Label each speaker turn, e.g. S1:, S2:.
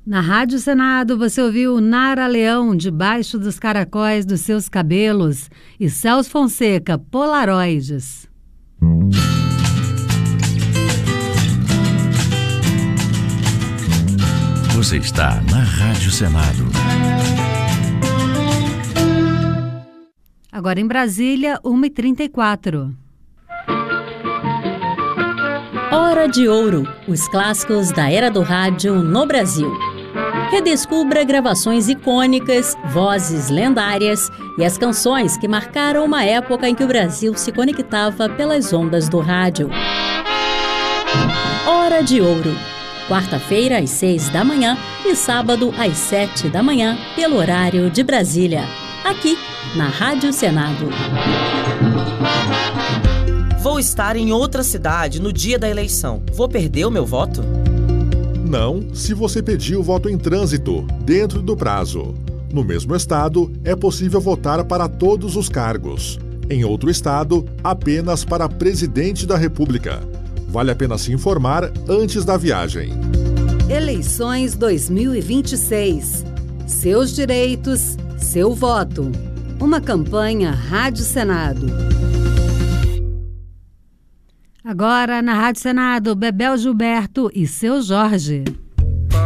S1: Na Rádio Senado, você ouviu Nara Leão, Debaixo dos Caracóis dos Seus Cabelos, e Celso Fonseca, Polaroides.
S2: Você está na Rádio Senado.
S1: Agora em Brasília, 1h34.
S3: Hora de Ouro, os clássicos da era do rádio no Brasil. Redescubra gravações icônicas, vozes lendárias e as canções que marcaram uma época em que o Brasil se conectava pelas ondas do rádio. Hora de Ouro, quarta-feira às 6 da manhã e sábado às 7 da manhã, pelo horário de Brasília, aqui na Rádio Senado.
S4: Vou estar em outra cidade no dia da eleição. Vou perder o meu voto?
S5: Não, se você pedir o voto em trânsito, dentro do prazo. No mesmo estado, é possível votar para todos os cargos. Em outro estado, apenas para presidente da República. Vale a pena se informar antes da viagem.
S1: Eleições 2026. Seus direitos, seu voto. Uma campanha Rádio Senado. Agora na Rádio Senado, Bebel Gilberto e Seu Jorge.